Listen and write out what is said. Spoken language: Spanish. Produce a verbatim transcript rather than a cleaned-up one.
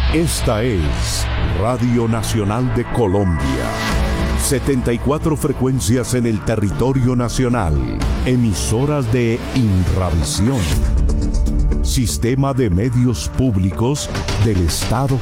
Esta es Radio Nacional de Colombia. setenta y cuatro frecuencias en el territorio nacional. Emisoras de Inravisión. Sistema de Medios Públicos del Estado